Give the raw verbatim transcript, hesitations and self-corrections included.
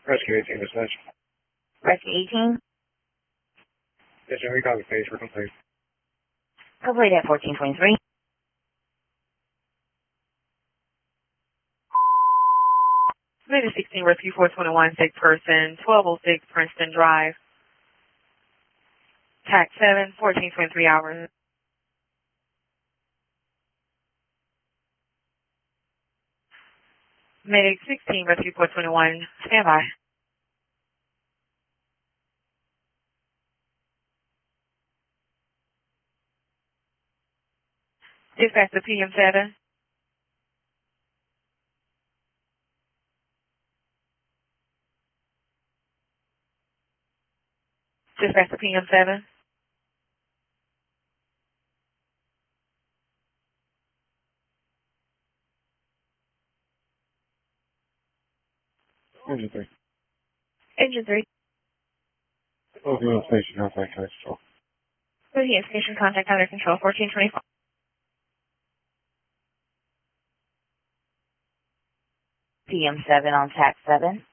Rescue eighteen dispatch. Rescue eighteen. Yes, sir. We copy phase for complete. Complete at fourteen twenty-three. Maybe sixteen, Rescue four twenty-one, sick person, twelve oh six Princeton Drive. Tac seven, fourteen twenty-three hours. Medic sixteen, Rescue four twenty-one, standby. Dispatch to P M seven. Dispatch to P M seven. Engine three. Engine three. Oh, you're on station. Contact under control. Boolean station contact under control, fourteen twenty-five. P M seven on Tac seven.